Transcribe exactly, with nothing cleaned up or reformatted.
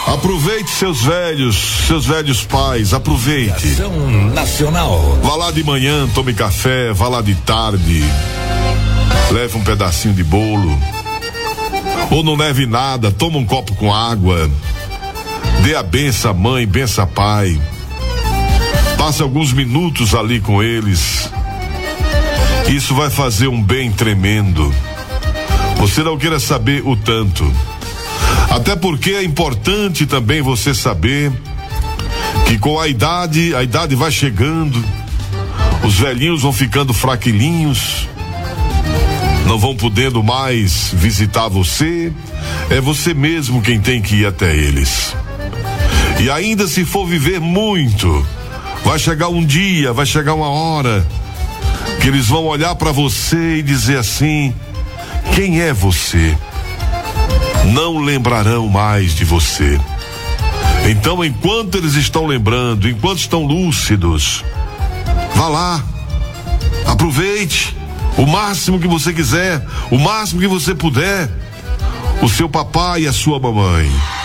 Aproveite seus velhos, seus velhos pais, aproveite. Ação Nacional. Vá lá de manhã, tome café, vá lá de tarde, leve um pedacinho de bolo, ou não leve nada, toma um copo com água, dê a benção à mãe, benção a pai, passe alguns minutos ali com eles, isso vai fazer um bem tremendo, você não queira saber o tanto. Até porque é importante também você saber que com a idade, a idade vai chegando, os velhinhos vão ficando fraquilinhos, não vão podendo mais visitar você, é você mesmo quem tem que ir até eles. E ainda se for viver muito, vai chegar um dia, vai chegar uma hora, que eles vão olhar para você e dizer assim: quem é você? Não lembrarão mais de você. Então, enquanto eles estão lembrando, enquanto estão lúcidos, vá lá, aproveite o máximo que você quiser, o máximo que você puder, o seu papai e a sua mamãe.